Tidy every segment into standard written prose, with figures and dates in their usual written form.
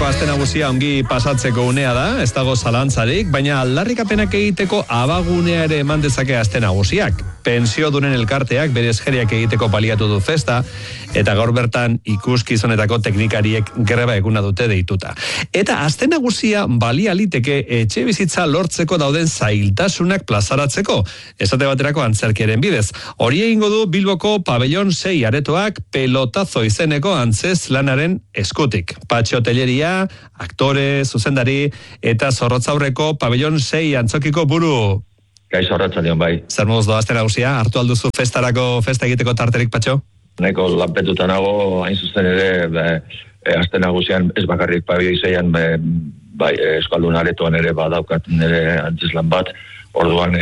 honetako aste nagusia ongi pasatzeko unea da, ez dago zalantzarik, baina aldarrikapenak egiteko abagunea ere eman dezake aste nagusiak. Pentsiodunen elkarteak bere eskeriak egiteko baliatu du festa, eta gaur bertan ikuskizonetako teknikariek greba eguna dute deituta. Eta aste nagusia balia liteke etxe bizitza lortzeko dauden zailtasunak plazaratzeko, esate baterako antzerkiaren bidez. Hori egingo du Bilboko Pabellon 6 aretoak pelotazo izeneko antzezlanaren eskutik. Patxo Telleria, aktore, zuzendari eta Zorrotzaurreko Pabellon 6 antzokiko buru. Kaixo arratsaldeon bai. Zer moduz doa aste nagusia? Hartu alduzu festa egiteko tarterik, Patxo? Nahiko lanpetuta nago, hain zuzen ere, aste nagusian ez bakarrik Pabellon 6an, bai, Euskaldun aretoan ere badaukat nire antzeslan bat, orduan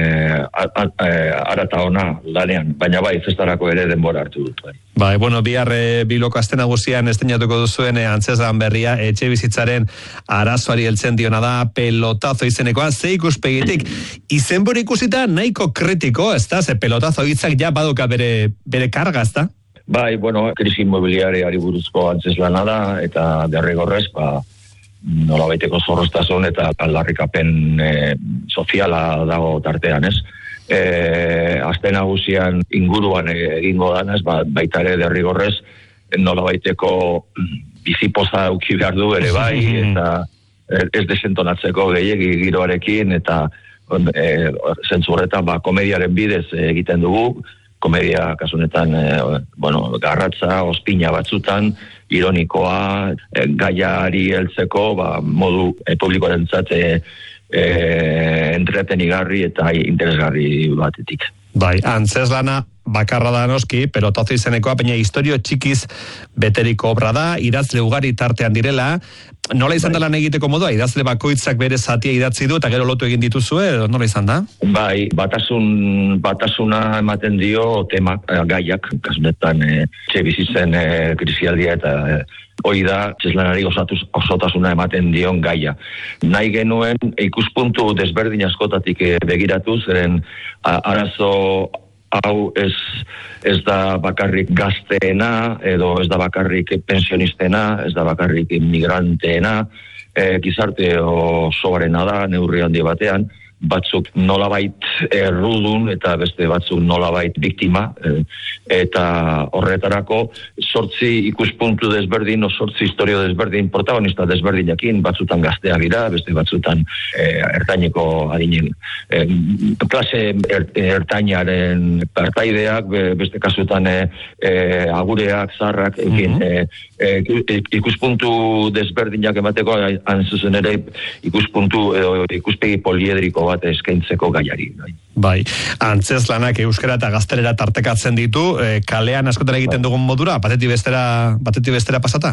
arata ona lanean, baina bai, festarako ere denbora hartu dut. Bai, bueno, bihar Bilboko aste nagusian estreinatuko duzuen antzezlan berria, etxe bizitzaren arazoari heltzen diona da, pelotazo izenekoa, ze ikuspegitik, izenburu ikusita nahiko kritiko, ez da, ze pelotazo hitzak ja baduka bere karga, ez da? Bai, bueno, krisi inmobiliariari buruzko antzeslana da, eta derrigorrez, nolabaiteko zorroztasun eta aldarrikapen soziala dago tartean, ez? Aste nagusian inguruan egingo danez, baita ere derrigorrez, nolabaiteko bizipoza auki behar du ere bai, eta ez desentonatzeko gehiegi giroarekin, eta zentzu horretan komediaren bidez egiten dugu, komedia kasunetan, garratza, ospina batzutan, ironikoa, gaiari heltzeko, modu publikoarentzat entretenigarri eta interesgarri batetik. Bai, antzeslana bakarra da noski, pelotazo izenekoa, baina historio txikiz beteriko obra da, idazle ugari tartean direla. Nola izan da lan egiteko modua? Idazle bakoitzak bere zatia idatzi du eta gero lotu egin dituzue, nola izan da? Bai, batasuna ematen dio temak, gaiak, kasunetan etxe bizitzen krisialdia eta hori da, txeslanari osotasuna ematen dion gaia. Nahi genuen ikuspuntu desberdin askotatik begiratu, zeren arazo hau ez da bakarrik gazteena, edo ez da bakarrik pensionistena, ez da bakarrik migranteena, gizarte osoarena da, neurri handi batean, batzuk nolabait errudun eta beste batzuk nolabait biktima, eta horretarako 8 ikuspuntu desberdin, 8 historio desberdin, protagonista desberdinakin, batzutan gaztea dira, beste batzutan ertaineko adinen, klase ertainaren partaideak, beste kasutan agureak, zarrak, ikuspuntu desberdinak emateko, hain zuzen ere ikuspegi poliedriko bat eskaintzeko gaiari. Bai, antzeslanak euskara eta gaztelera tartekatzen ditu, kalean askotan egiten dugun modura, batetik bestera pasata?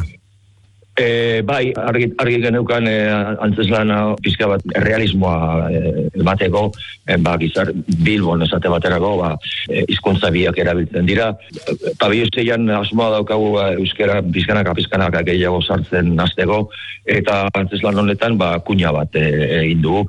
Bai, argi geneukan antzeslana pizka bat realismoa emateko, gizar Bilbon esate baterako, hizkuntza biak erabiltzen dira. Pabellon 6an asmoa daukagu euskara pizkanaka gehiago sartzen hasteko, eta antzeslan honetan kuña bat egin dugu.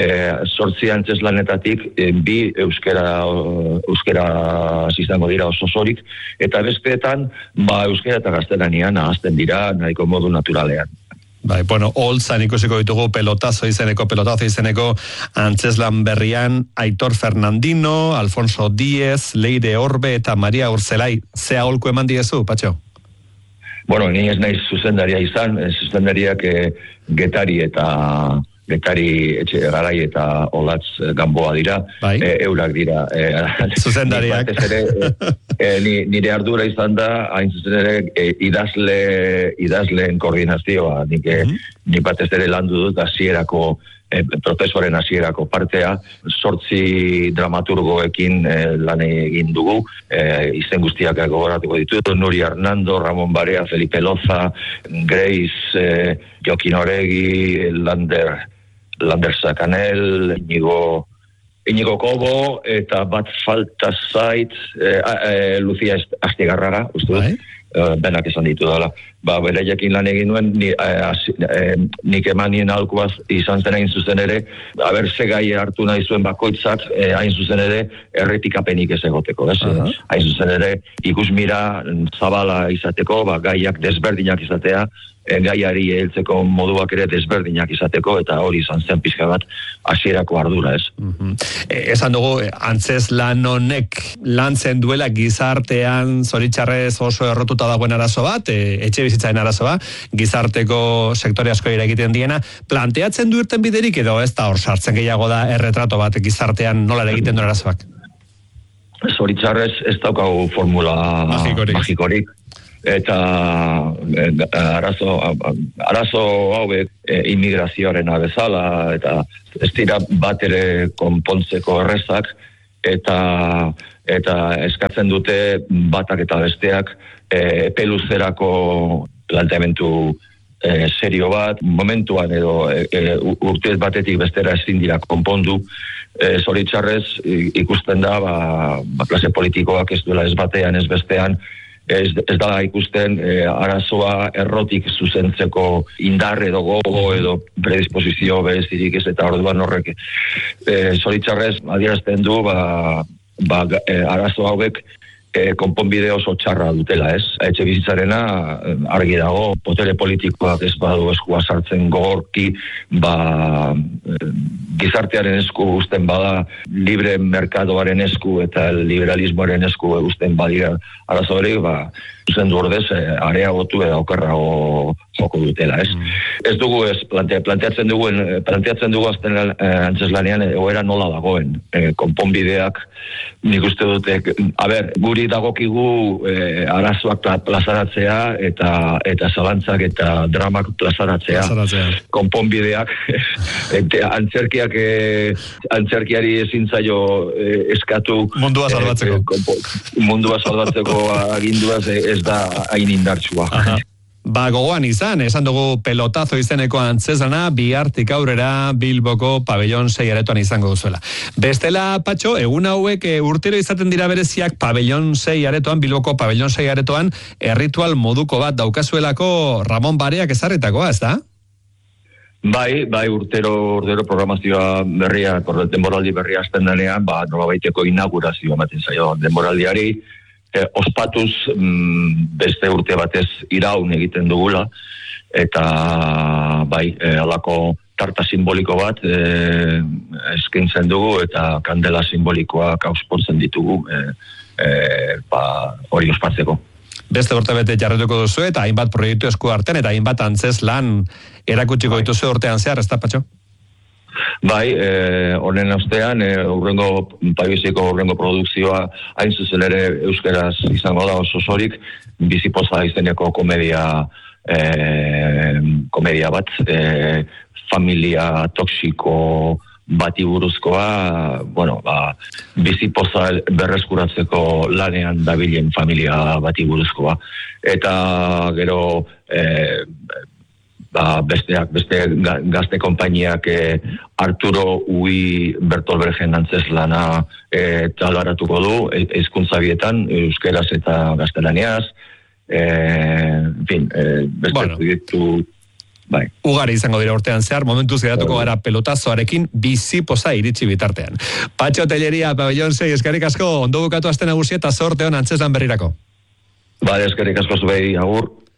8 antzeslanetatik 2 euskara izango dira osorik, eta besteetan euskara eta gaztelanian ahazten dira nahiko modu naturalean. Bai, holtzan ikusiko ditugu pelotazo izeneko antzeslan berrian Aitor Fernandino, Alfonso Díez, Leire Orbe eta Maria Urzelai. Ze aholku eman diezu, Patxo? Ni ez naiz zuzendaria izan, zuzendariak Getari etxe garai eta Olatz Gamboa dira, eurak dira. Zuzendariak. Nire ardura izan da, hain zuzen ere, idazleen koordinazioa. Nik batez ere landu dut hasierako prozesuaren hasierako partea, 8 dramaturgoekin lan egin dugu, izen guztiak gogoratuko ditut, Nuri Hernando, Ramon Barea, Felipe Loza, Grace, Jokin Oregi, Lander Sacanel, Iñigo Kobo, eta bat falta zait, Lucia Astigarraga, uste dut. benak esan ditu dela. Bereiakin lan egin nuen, nik emanien alkuaz izan zen hain zuzen ere, ze gai hartu nahi zuen bakoitzak, hain zuzen ere, errepikapenik ez egoteko, ez? Hain zuzen ere, ikusmira zabala izateko, gaiak desberdinak izatea, gaiari heltzeko moduak ere desberdinak izateko, eta hori izan zen pixka bat hasierako ardura, ez? Esan dugu, antzez lan honek lantzen duela gizartean zoritxarrez oso errotuta dagoen arazo bat, etxe bizitzaren arazo bat, gizarteko sektore asko egiten diena, planteatzen du irten biderik edo ez da hor sartzen gehiago da erretrato bat gizartean nola egiten duen arazoak? Zoritxarrez ez daukagu formula magikorik. Eta arazo hauek immigrazioarena bezala, eta ez dira bat ere konpontzeko errezak, eta eskatzen dute batak eta besteak peluzerako planteamentu serio bat, momentuan edo urtez batetik bestera ezin dira konpondu. Zoritxarrez ikusten da klase politikoak ez duela ez batean ez bestean, ez da ikusten arazoa errotik zuzentzeko indar edo gogo edo predisposizio berezirik ez, eta orduan horrek zoritxarrez adierazten du arazo hauek konponbide oso txarra dutela, ez? Etxe bizitzarena argi dago, potere politikoak ez badu eskua sartzen gogorki, gizartearen esku uzten bada, libre merkadoaren esku eta liberalismoaren esku uzten badira arazo hori, zuzendu ordez, areagotu edo okerrago joko dutela, ez? Ez dugu ez, planteatzen dugu azten antzeslanean egoera nola dagoen, konponbideak, nik uste dute, guri dagokigu arazoak plazaratzea eta zalantzak eta dramak plazaratzea. Konponbideak, antzerkiari ezin zaio eskatu mundua salbatzeko aginduaz ez da hain indartsua. Gogoan izan, esan dugu pelotazo izeneko antzezlana bihartik aurrera Bilboko pabellon 6 aretoan izango duzuela. Bestela, Patxo, egun hauek urtero izaten dira bereziak pabellon 6 aretoan, Bilboko pabellon 6 aretoan, erritual moduko bat daukazuelako Ramon Bareak ezarritakoa, ez da? Bai, urtero programazioa berria, denboraldi berria hasten denean, nolabaiteko inaugurazioa ematen zaio denboraldiari, ospatuz beste urte batez iraun egiten dugula, eta alako tarta simboliko bat eskaintzen dugu, eta kandela simbolikoak auspotzen ditugu hori ospatzeko. Beste urtebete jarretuko duzu eta hainbat proiektu esku artean eta hainbat antzez lan erakutsiko dituzu urtean zehar, ez da, Patxo? Bai, honen ostean, paibiziko urrengo produkzioa hain zuzen ere euskaraz izango da osorik, bizipoza izeneko komedia bat, familia toksiko bati buruzkoa, bizipoza berreskuratzeko lanean dabilen familia bati buruzkoa. Eta gero beste gazte konpainiak Arturo Ui Bertolbergen antzeslana talaratuko du, hizkuntza bietan, euskeraz eta gaztelaniaz, beste proiektu. Ugari izango dira urtean zehar, momentuz geratuko gara pelotazoarekin bizipoza iritsi bitartean. Patxo Telleria, pabellon 6, eskerrik asko, ondo bukatu aste nagusia eta zorte hon antzeslan berrirako. Eskerrik asko zubei, agur.